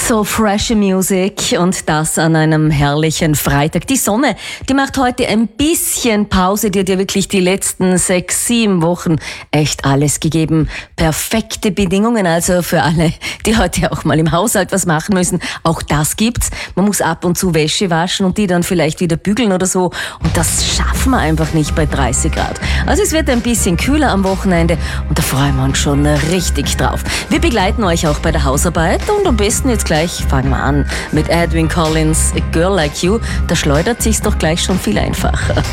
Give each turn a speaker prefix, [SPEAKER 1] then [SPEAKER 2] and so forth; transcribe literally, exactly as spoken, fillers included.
[SPEAKER 1] So freshe Music und das an einem herrlichen Freitag. Die Sonne, die macht heute ein bisschen Pause. Die hat ja wirklich die letzten sechs, sieben Wochen echt alles gegeben. Perfekte Bedingungen also für alle, die heute auch mal im Haushalt was machen müssen. Auch das gibt's. Man muss ab und zu Wäsche waschen und die dann vielleicht wieder bügeln oder so. Und das schaffen wir einfach nicht bei dreißig Grad. Also es wird ein bisschen kühler am Wochenende und da freuen wir uns schon richtig drauf. Wir begleiten euch auch bei der Hausarbeit und am besten jetzt gleich fangen wir an mit Edwyn Collins, A Girl Like You. Da schleudert sich's doch gleich schon viel einfacher.